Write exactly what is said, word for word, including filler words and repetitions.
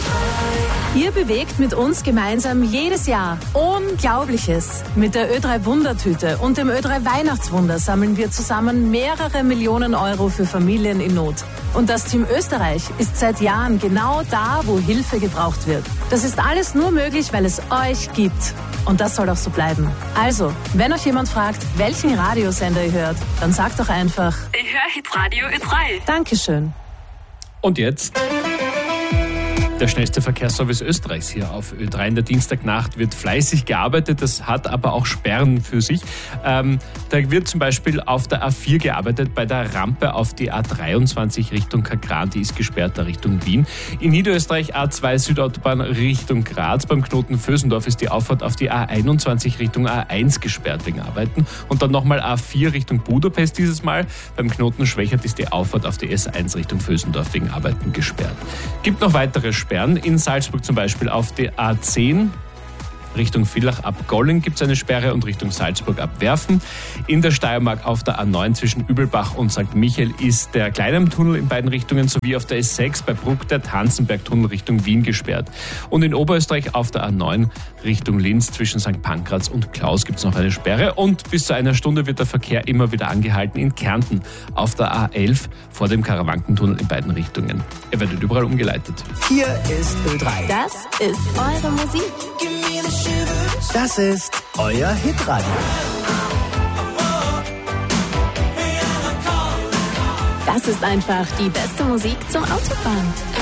Ihr bewegt mit uns gemeinsam jedes Jahr Unglaubliches. Mit der Ö drei Wundertüte und dem Ö drei Weihnachtswunder sammeln wir zusammen mehrere Millionen Euro für Familien in Not. Und das Team Österreich ist seit Jahren genau da, wo Hilfe gebraucht wird. Das ist alles nur möglich, weil es euch gibt. Und das soll auch so bleiben. Also, wenn euch jemand fragt, welchen Radiosender ihr hört, dann sagt doch einfach: Ich höre Hitradio Ö drei. Dankeschön. Und jetzt der schnellste Verkehrsservice Österreichs hier auf Ö drei. In der Dienstagnacht wird fleißig gearbeitet, das hat aber auch Sperren für sich. Ähm, da wird zum Beispiel auf der A vier gearbeitet, bei der Rampe auf die A dreiundzwanzig Richtung Kakran, die ist gesperrt, da Richtung Wien. In Niederösterreich A zwei Südautobahn Richtung Graz, beim Knoten Vösendorf ist die Auffahrt auf die A einundzwanzig Richtung A eins gesperrt wegen Arbeiten. Und dann nochmal A vier Richtung Budapest dieses Mal. Beim Knoten Schwächert ist die Auffahrt auf die S eins Richtung Vösendorf wegen Arbeiten gesperrt. Gibt noch weitere Sperren. In Salzburg zum Beispiel auf die A zehn Richtung Villach ab Golling gibt es eine Sperre und Richtung Salzburg ab Werfen. In der Steiermark auf der A neun zwischen Übelbach und Sankt Michael ist der Kleinheim-Tunnel in beiden Richtungen sowie auf der S sechs bei Bruck der Tanzenberg-Tunnel Richtung Wien gesperrt. Und in Oberösterreich auf der A neun Richtung Linz zwischen Sankt Pankraz und Klaus gibt es noch eine Sperre. Und bis zu einer Stunde wird der Verkehr immer wieder angehalten in Kärnten auf der A elf vor dem Karawankentunnel in beiden Richtungen. Er wird überall umgeleitet. Hier ist Ö drei. Das ist eure Musik. Das ist euer Hitradio. Das ist einfach die beste Musik zum Autofahren.